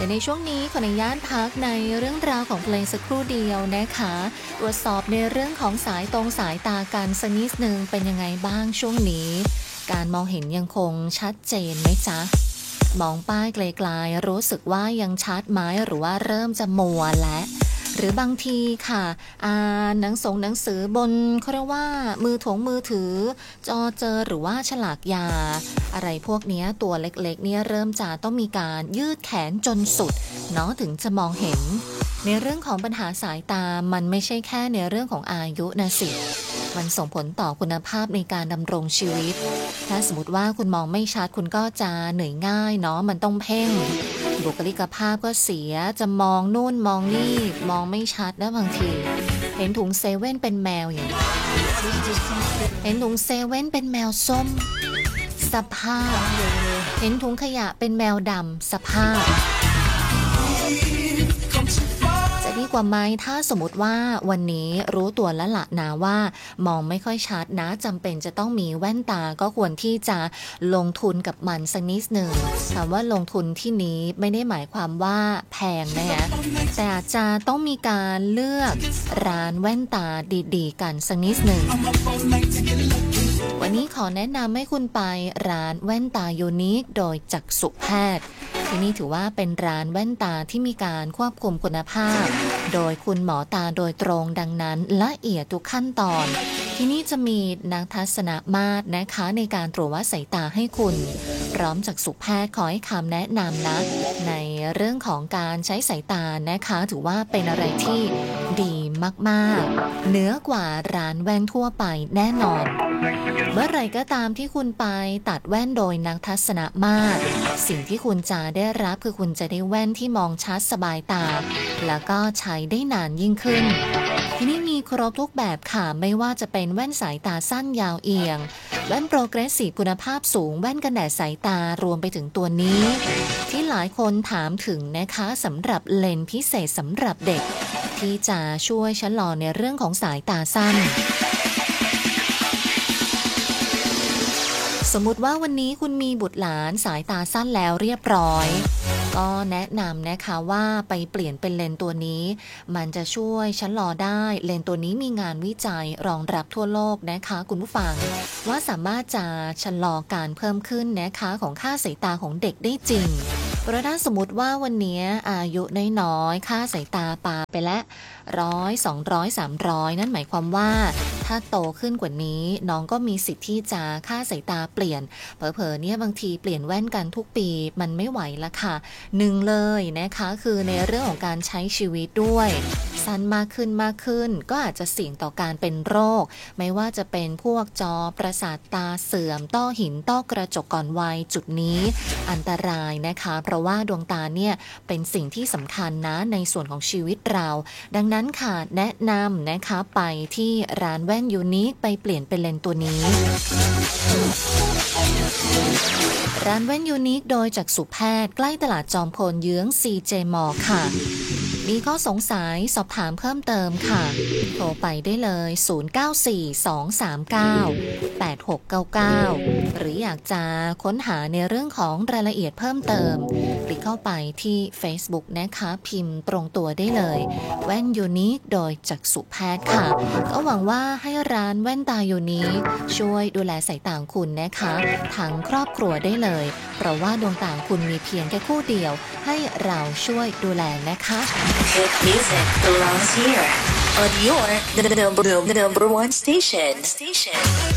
แต่ในช่วงนี้ขออนุญาตพักในเรื่องราวของเพลงสักครู่เดียวนะคะตรวจสอบในเรื่องของสายตรงสายตากันสักนิดนึงเป็นยังไงบ้างช่วงนี้การมองเห็นยังคงชัดเจนไหมจ๊ะมองป้ายไกลๆรู้สึกว่ายังชัดไหมหรือว่าเริ่มจะมัวและหรือบางทีค่ะหนังสือบนเขาเรียกว่ามือถือจอเจอหรือว่าฉลากยาอะไรพวกนี้ตัวเล็กๆเนี่ยเริ่มจะต้องมีการยืดแขนจนสุดเนาะถึงจะมองเห็นในเรื่องของปัญหาสายตามันไม่ใช่แค่ในเรื่องของอายุนะสิมันส่งผลต่อคุณภาพในการดำรงชีวิตถ้าสมมติว่าคุณมองไม่ชัดคุณก็จะเหนื่อยง่ายเนาะมันต้องเพ่งบุคลิกภาพก็เสียจะมองนู่นมองนี่มองไม่ชัดนะบางทีเห็นถุงเซเว่นเป็นแมวอย่างเห็นถุงเซเว่นเป็นแมวส้มสภาพเห็นถุงขยะเป็นแมวดำสภาพจะดีกว่าไหมถ้าสมมติว่าวันนี้รู้ตัวแล้วละนะว่ามองไม่ค่อยชัดนะจำเป็นจะต้องมีแว่นตาก็ควรที่จะลงทุนกับมันสักนิดหนึ่งถามว่าลงทุนที่นี้ไม่ได้หมายความว่าแพงนะแต่อาจจะต้องมีการเลือกร้านแว่นตาดีๆกันสักนิดหนึ่งวันนี้ขอแนะนำให้คุณไปร้านแว่นตายูนิคโดยจักษุแพทย์ที่นี่ถือว่าเป็นร้านแว่นตาที่มีการควบคุมคุณภาพโดยคุณหมอตาโดยตรงดังนั้นละเอียดทุกขั้นตอนที่นี่จะมีนักทัศนมาตรนะคะในการตรวจวัดสายตาให้คุณพร้อมจักษุแพทย์ขอให้คำแนะนำนะในเรื่องของการใช้สายตานะคะถือว่าเป็นอะไรที่ดีมากๆเหนือกว่าร้านแว่นทั่วไปแน่นอนเมื่อไหร่ก็ตามที่คุณไปตัดแว่นโดยนักทัศนมาตรสิ่งที่คุณจะได้รับคือคุณจะได้แว่นที่มองชัดสบายตาแล้วก็ใช้ได้นานยิ่งขึ้นที่นี่มีครบทุกแบบค่ะไม่ว่าจะเป็นแว่นสายตาสั้นยาวเอียงแว่นโปรเกรสซีฟคุณภาพสูงแว่นกันแดดสายตารวมไปถึงตัวนี้ที่หลายคนถามถึงนะคะสำหรับเลนส์พิเศษสำหรับเด็กที่จะช่วยชะลอในเรื่องของสายตาสั้นสมมุติว่าวันนี้คุณมีบุตรหลานสายตาสั้นแล้วเรียบร้อยก็แนะนำนะคะว่าไปเปลี่ยนเป็นเลนส์ตัวนี้มันจะช่วยชะลอได้เลนส์ตัวนี้มีงานวิจัยรองรับทั่วโลกนะคะคุณผู้ฟังว่าสามารถจะชะลอการเพิ่มขึ้นนะคะของค่าสายตาของเด็กได้จริงเพราะถ้าสมมติว่าวันนี้อายุน้อยๆค่าสายตาปาไปแล้ว100 200 300นั่นหมายความว่าถ้าโตขึ้นกว่านี้น้องก็มีสิทธิ์ที่จะค่าสายตาเปลี่ยนเผลอๆเนี่ยบางทีเปลี่ยนแว่นกันทุกปีมันไม่ไหวละค่ะหนึ่งเลยนะคะคือในเรื่องของการใช้ชีวิตด้วยสั้นมากขึ้นก็อาจจะเสี่ยงต่อการเป็นโรคไม่ว่าจะเป็นพวกจอประสาทตาเสื่อมต้อหินต้อกระจกก่อนวัยจุดนี้อันตรายนะคะเพราะว่าดวงตาเนี่ยเป็นสิ่งที่สำคัญนะในส่วนของชีวิตเราดังนั้นค่ะแนะนำนะคะไปที่ร้านแว่นยูนิคไปเปลี่ยนเป็นเลนส์ตัวนี้ร้านแว่นยูนิคโดยจักษุแพทย์ใกล้ตลาดจอมพลเยื้อง CJ Mall ค่ะมีข้อสงสัยสอบถามเพิ่มเติมค่ะโทรไปได้เลย0942398699หรืออยากจะค้นหาในเรื่องของรายละเอียดเพิ่มเติมคลิกเข้าไปที่ Facebook นะคะพิมพ์ตรงตัวได้เลยแว่นยูนิคโดยจักษุแพทย์ค่ะก็หวังว่าให้ร้านแว่นตายูนิคช่วยดูแลสายตาคุณนะคะทั้งครอบครัวได้เลยเพราะว่าดวงตาคุณมีเพียงแค่คู่เดียวให้เราช่วยดูแลนะคะ Good music belongs here on your number one station.